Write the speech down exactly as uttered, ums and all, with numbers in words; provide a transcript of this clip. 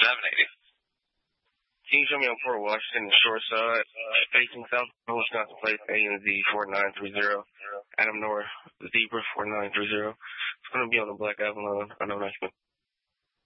seven eighty. Can you show me on Port Washington, the short side, uh, facing south, Wisconsin place, A N Z four nine three zero, Adam North, Zebra four nine three zero. It's going to be on the Black Avalon. I know, nice.